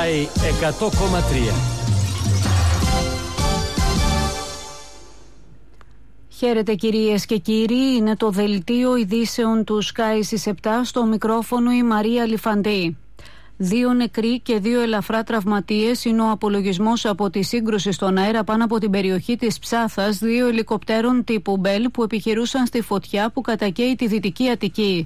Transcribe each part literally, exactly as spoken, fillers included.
Sky εκατό κόμμα τρία. Χαίρετε κυρίες και κύριοι, είναι το δελτίο ειδήσεων του Sky στις επτά, στο μικρόφωνο η Μαρία Λιφαντή. Δύο νεκροί και δύο ελαφρά τραυματίες είναι ο απολογισμός από τη σύγκρουση στον αέρα πάνω από την περιοχή της Ψάθας δύο ελικοπτέρων τύπου Μπέλ που επιχειρούσαν στη φωτιά που κατακαίει τη Δυτική Αττική.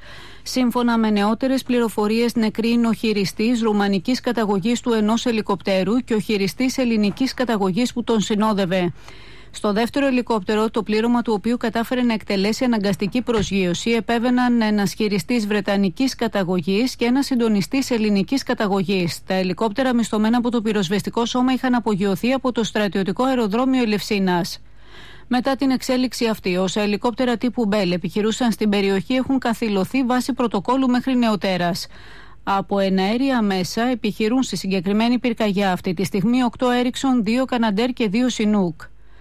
Σύμφωνα με νεότερες πληροφορίες, νεκροί είναι ο χειριστής ρουμανικής καταγωγής του ενός ελικοπτέρου και ο χειριστής ελληνικής καταγωγής που τον συνόδευε. Στο δεύτερο ελικόπτερο, το πλήρωμα του οποίου κατάφερε να εκτελέσει αναγκαστική προσγείωση, επέβαιναν ένας χειριστής βρετανικής καταγωγής και ένας συντονιστής ελληνικής καταγωγής. Τα ελικόπτερα μισθωμένα από το πυροσβεστικό σώμα είχαν απογειωθεί από το στρατιωτικό αεροδρόμιο Ελευσίνας. Μετά την εξέλιξη αυτή, όσα ελικόπτερα τύπου Μπέλ επιχειρούσαν στην περιοχή έχουν καθυλωθεί βάσει πρωτοκόλου μέχρι νεοτέρας. Από εναέρια μέσα επιχειρούν στη συγκεκριμένη πυρκαγιά αυτή τη στιγμή οκτώ Έριξον, δύο Καναντέρ και δύο Σινούκ.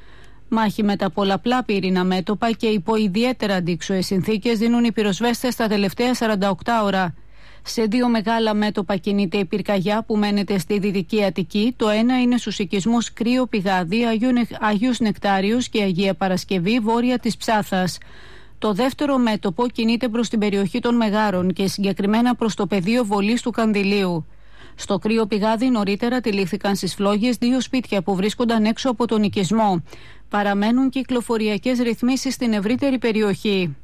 Μάχη με τα πολλαπλά πύρινα μέτωπα και υπό ιδιαίτερα αντίξωες συνθήκες δίνουν οι πυροσβέστες τα τελευταία σαράντα οκτώ ώρα. Σε δύο μεγάλα μέτωπα κινείται η πυρκαγιά που μένεται στη Δυτική Αττική. Το ένα είναι στους οικισμούς Κρύο Πηγάδι, Αγίους Νεκτάριος και Αγία Παρασκευή, βόρεια της Ψάθας. Το δεύτερο μέτωπο κινείται προς την περιοχή των Μεγάρων και συγκεκριμένα προς το πεδίο βολής του Κανδυλίου. Στο Κρύο Πηγάδι νωρίτερα τυλίχθηκαν στις φλόγες δύο σπίτια που βρίσκονταν έξω από τον οικισμό. Παραμένουν κυκλοφοριακές ρυθμίσεις στην ευρύτερη περιοχή.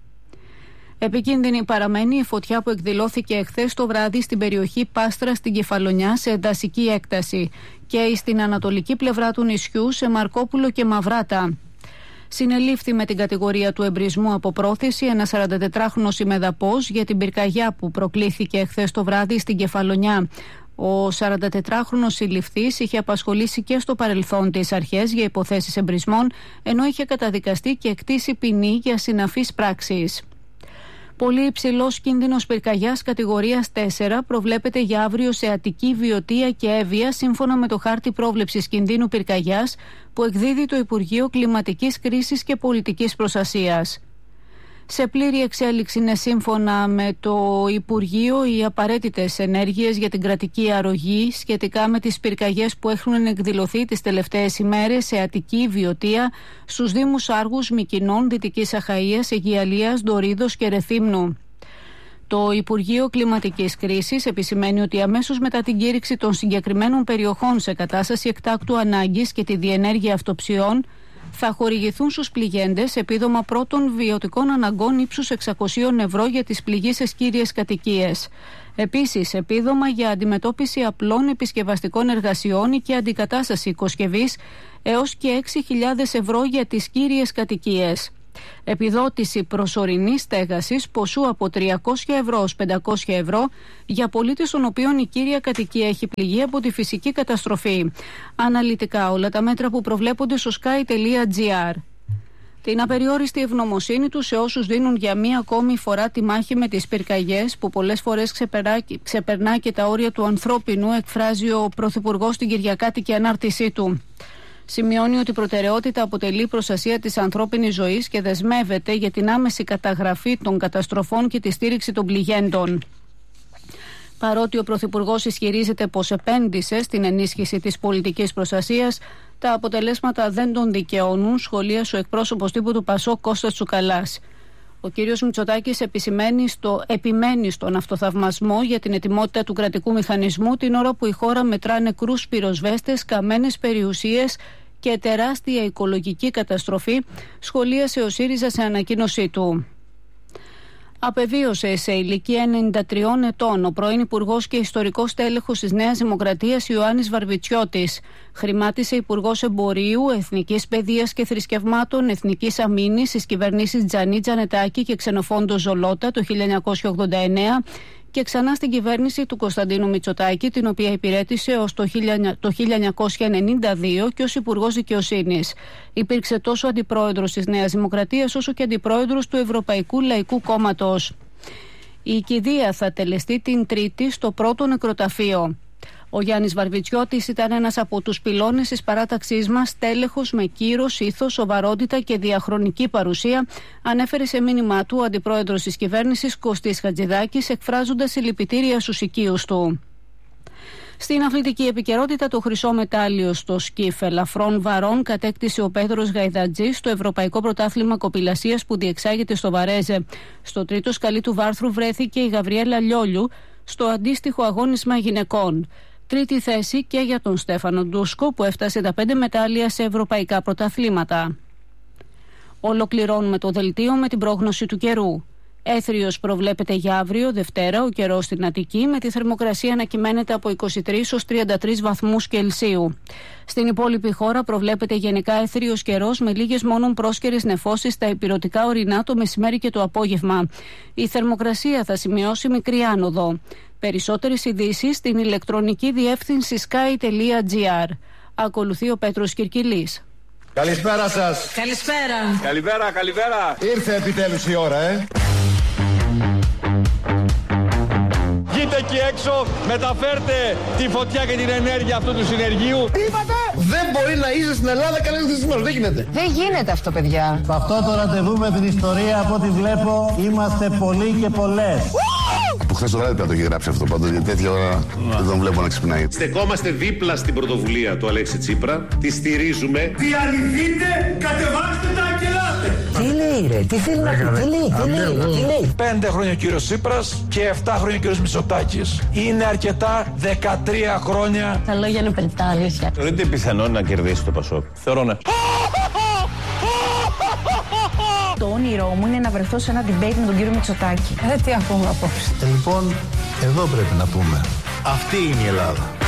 Επικίνδυνη παραμένει η φωτιά που εκδηλώθηκε εχθές το βράδυ στην περιοχή Πάστρα στην Κεφαλονιά σε δασική έκταση και στην ανατολική πλευρά του νησιού σε Μαρκόπουλο και Μαυράτα. Συνελήφθη με την κατηγορία του εμπρισμού από πρόθεση ένας σαραντατετράχρονος ημεδαπός για την πυρκαγιά που προκλήθηκε εχθές το βράδυ στην Κεφαλονιά. Ο σαραντατετράχρονος συλληφθής είχε απασχολήσει και στο παρελθόν τις αρχές για υποθέσεις εμπρισμών, ενώ είχε καταδικαστεί και εκτίσει ποινή για συναφείς πράξεις. Πολύ υψηλός κίνδυνος πυρκαγιάς κατηγορίας τέσσερα προβλέπεται για αύριο σε Αττική, Βιωτία και Εύβοια, σύμφωνα με το χάρτη πρόβλεψης κινδύνου πυρκαγιάς που εκδίδει το Υπουργείο Κλιματικής Κρίσης και Πολιτικής Προστασίας. Σε πλήρη εξέλιξη είναι σύμφωνα με το Υπουργείο οι απαραίτητες ενέργειες για την κρατική αρρωγή σχετικά με τις πυρκαγιές που έχουν εκδηλωθεί τις τελευταίες ημέρες σε Αττική, Βιωτία, στους Δήμους Άργους, Μυκηνών, Δυτικής Αχαΐας, Αιγιαλίας, Ντορίδος και Ρεθύμνου. Το Υπουργείο Κλιματικής Κρίσης επισημαίνει ότι αμέσως μετά την κήρυξη των συγκεκριμένων περιοχών σε κατάσταση εκτάκτου ανάγκης και τη διενέργεια αυτοψιών, θα χορηγηθούν στους πληγέντες επίδομα πρώτων βιωτικών αναγκών ύψους εξακόσια ευρώ για τις πληγήσεις κύριες κατοικίες. Επίσης, επίδομα για αντιμετώπιση απλών επισκευαστικών εργασιών και αντικατάσταση οικοσκευής έως και έξι χιλιάδες ευρώ για τις κύριες κατοικίες. Επιδότηση προσωρινής στέγασης ποσού από τριακόσια ευρώ ως πεντακόσια ευρώ για πολίτες των οποίων η κύρια κατοικία έχει πληγεί από τη φυσική καταστροφή. Αναλυτικά όλα τα μέτρα που προβλέπονται στο sky τελεία gr. Την απεριόριστη ευγνωμοσύνη του σε όσους δίνουν για μία ακόμη φορά τη μάχη με τις πυρκαγιές που πολλές φορές ξεπερνά, ξεπερνά και τα όρια του ανθρώπινου, εκφράζει ο Πρωθυπουργός στην Κυριακάτικη ανάρτησή του. Σημειώνει ότι η προτεραιότητα αποτελεί προστασία της ανθρώπινης ζωής και δεσμεύεται για την άμεση καταγραφή των καταστροφών και τη στήριξη των πληγέντων. Παρότι ο Πρωθυπουργός ισχυρίζεται πως επένδυσε στην ενίσχυση της πολιτικής προστασίας, τα αποτελέσματα δεν τον δικαιώνουν, σχολίασε ο εκπρόσωπος τύπου του Πασόκ Κώστας Τσουκαλάς. Ο κύριος Μητσοτάκης επισημαίνει στο, επιμένει στον αυτοθαυμασμό για την ετοιμότητα του κρατικού μηχανισμού την ώρα που η χώρα μετρά νεκρούς πυροσβέστες, καμένες περιουσίες και τεράστια οικολογική καταστροφή, σχολίασε ο ΣΥΡΙΖΑ σε ανακοίνωσή του. Απεβίωσε σε ηλικία ενενήντα τριών ετών ο πρώην Υπουργός και ιστορικός τέλεχος της Νέας Δημοκρατίας Ιωάννης Βαρβιτσιώτης. Χρημάτισε Υπουργός Εμπορίου, Εθνικής Παιδείας και Θρησκευμάτων, Εθνικής Αμήνης στις κυβερνήσεις Τζανί Τζανετάκη και Ξενοφόντο Ζολότα το χίλια εννιακόσια ογδόντα εννέα και ξανά στην κυβέρνηση του Κωνσταντίνου Μητσοτάκη, την οποία υπηρέτησε ως το χίλια εννιακόσια ενενήντα δύο και ως Υπουργός Δικαιοσύνης. Υπήρξε τόσο αντιπρόεδρος της Νέας Δημοκρατίας όσο και αντιπρόεδρος του Ευρωπαϊκού Λαϊκού Κόμματος. Η κηδεία θα τελεστεί την Τρίτη στο πρώτο νεκροταφείο. Ο Γιάννης Βαρβιτσιώτης ήταν ένας από τους πυλώνες της παράταξής μας, τέλεχος με κύρος, ήθος, σοβαρότητα και διαχρονική παρουσία, ανέφερε σε μήνυμά του ο αντιπρόεδρος της κυβέρνησης Κωστής Χατζηδάκης, εκφράζοντας συλληπιτήρια στους οικείους του. Στην αθλητική επικαιρότητα, το χρυσό μετάλλιο στο σκιφ ελαφρών βαρών κατέκτησε ο Πέτρος Γαϊδατζής στο Ευρωπαϊκό Πρωτάθλημα Κοπηλασίας που διεξάγεται στο Βαρέζε. Στο τρίτο σκαλί του βάρθρου βρέθηκε η Γαβριέλα Λιόλιου στο αντίστοιχο αγώνισμα γυναικών. Τρίτη θέση και για τον Στέφανο Ντούσκο που έφτασε τα πέντε μετάλλια σε ευρωπαϊκά πρωταθλήματα. Ολοκληρώνουμε το δελτίο με την πρόγνωση του καιρού. Έθριος προβλέπεται για αύριο, Δευτέρα, ο καιρός στην Αττική, με τη θερμοκρασία να κυμαίνεται από είκοσι τρεις έως τριάντα τρεις βαθμούς Κελσίου. Στην υπόλοιπη χώρα προβλέπεται γενικά έθριος καιρός με λίγες μόνον πρόσκαιρες νεφώσεις στα ηπειρωτικά ορεινά το μεσημέρι και το απόγευμα. Η θερμοκρασία θα σημειώσει μικρή άνοδο. Περισσότερες ειδήσεις στην ηλεκτρονική διεύθυνση sky τελεία gr. Ακολουθεί ο Πέτρος Κυρκυλής. Καλησπέρα σας. Καλησπέρα. Καλημέρα, καλημέρα. Ήρθε επιτέλους η ώρα, ε. Βγείτε εκεί έξω, μεταφέρτε τη φωτιά και την ενέργεια αυτού του συνεργείου. Τι είπατε? Δεν μπορεί να είσαι στην Ελλάδα κανένας θυσμένος. Δεν γίνεται. Δεν γίνεται αυτό, παιδιά. Σε αυτό το ραντεβού με την ιστορία, από ό,τι βλέπω, είμαστε πολλοί και πολλές. Από χθες το βράδυ πρέπει να το έχει γράψει αυτό πάντως, γιατί τέτοια ώρα δεν τον βλέπω να ξυπνάει. Στεκόμαστε δίπλα στην πρωτοβουλία του Αλέξη Τσίπρα, τη στηρίζουμε. Τι αρνηθείτε, κατεβάστε τα και ελάτε. Τι λέει ρε, τι θέλει να πει, τι λέει, τι λέει, τι λέει. Πέντε χρόνια ο κύριος Τσίπρας και εφτά χρόνια ο κύριος Μητσοτάκης. Είναι αρκετά, δεκατρία χρόνια. Τα λόγια είναι περιτάλισια. Θεωρείτε πιθανό να κερδίσει το Πασόκ? Θεωρώ ναι. Το όνειρό μου είναι να βρεθώ σε ένα debate με τον κύριο Μητσοτάκη. Ρε τι ακούμε απόψε. Ε, λοιπόν, εδώ πρέπει να πούμε. Αυτή είναι η Ελλάδα.